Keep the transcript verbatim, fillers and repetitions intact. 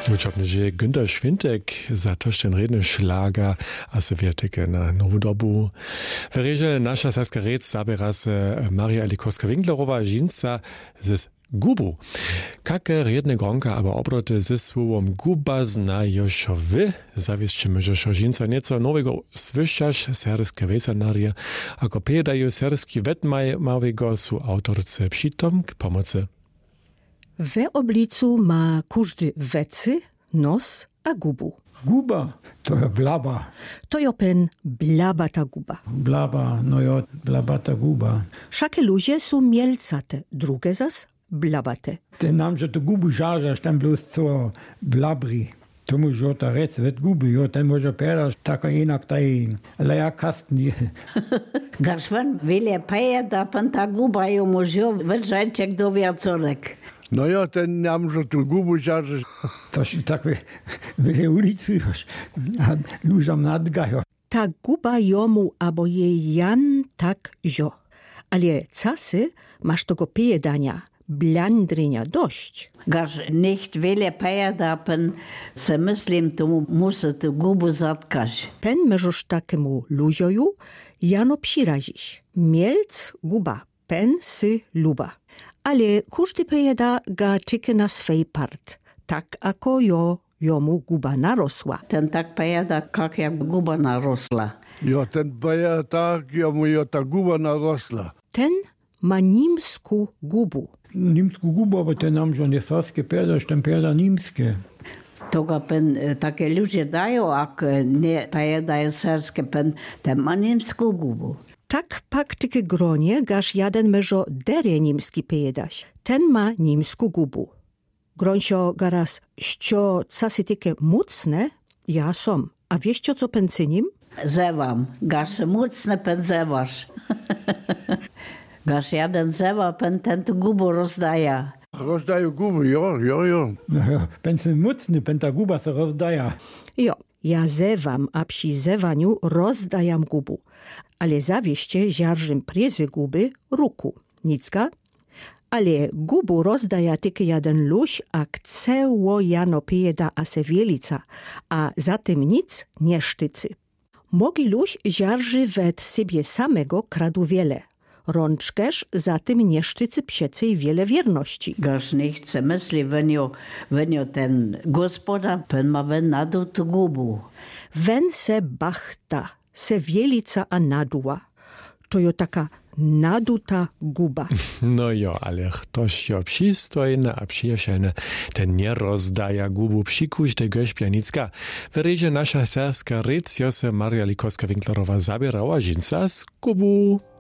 Nučopne, že Günter Schwintek za to ten redny šlager a se vjertike na novu dobu. Vereže naša saska rec zabera se Maria Likovska-Winklerova žinca z gubu. Kake redne gronka, aber obrote ze słowom guba znajošo wy, zawieszczymy, że żinca nieco nowego słyszać serskie wesanarje, ako pedają serski wetmaj małego su autorce przytom k pomocy. W oblicu ma każdy wecy, nos a gubu. Guba to je blaba. To je pen blabata guba. Blaba, no jo, blabata guba. Wszakie ludzie są mielcate, drugie zas blabate. Ten nam, że to gubu żarzasz, ten plus co blabri. To może jo ta rec, wet guby, jo, ten może pedasz, taka inak taj leja kastni. Gašvan vilje peje da pan ta guba jo može vršajček do wiacorek. No ja, ten nam, że tu gubu żarze. To się tak wiele ulicy już, a ludziom nadgają. Ta guba jomu abo jej jan tak jo. Ale casy masz tego pijedania, blandrynia dość. Gaš nicht vilje peje da pan se mislim, to musi tu gubu zatkać. Pen możesz takemu ludzioju jano psirazić. Mielc guba, pen sy luba. Ale każdy pejeda ga czyka na swej part, tak ako jo jomu guba narosła. Ten tak pejeda, jak jak guba narosła. Ja, ten peje tak, ja mu jo ta guba narosła. Ten ma nimsku gubu. Nimsku gubu, aber ten nam, że nie saskie pedasz, ten peda nimskie. Toga pen takie ludzie dają, jak nie pejedają serskie pen, ten ma nimsku gubu. Tak pak tyke gronie gaż jeden meżo derie nimski pejedaś. Ten ma nimsku gubu. Gronsio garaz ścio casy tyke mucne, ja som. A wieścio co pencynim? Zewam. Gaż se mucne pen zewasz. Gaż jeden zewa pen ten tu gubu rozdaja. Rozdają guby, jo, jo, jo. No ja, pen se mucny, pen ta guba se rozdaja. Jo, ja zewam, a przy zewaniu rozdajam gubu. Ale zawieście ziarżym prezy guby ruku. Nicka? Ale gubu rozdaja tylko jeden luś, a ceło jano pejeda a se wielica, a zatem nic nie sztycy. Mogi luś ziarży wet siebie samego kradu wiele. Rączkesz zatem nie sztycy psiecej wiele wierności. Gaż nie chce myśli, wenio, wenio ten gospoda, pen ma wen nadu tu gubu. Wen se bachta, se wielica a naduła. To jo taka naduta guba. No jo, ale ktoś jo przystojny a przyjacielny, ten nie rozdaja gubu psikuś tej gośpianicka. Wyreже nasza serska rec, jo se Maria Likovska-Winklerowa zabierała żinca z gubu.